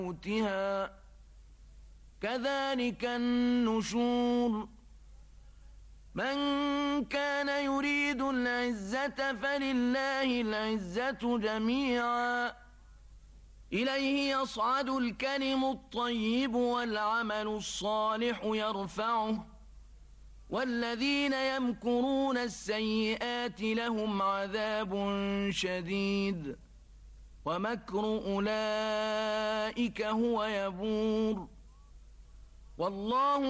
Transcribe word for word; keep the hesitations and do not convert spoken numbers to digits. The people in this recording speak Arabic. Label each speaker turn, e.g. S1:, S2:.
S1: موتها كذلك النشور من كان يريد العزة فلله العزة جميعا إليه يصعد الكلم الطيب والعمل الصالح يرفعه والذين يمكرون السيئات لهم عذاب شديد ومكر أولئك هو يبور والله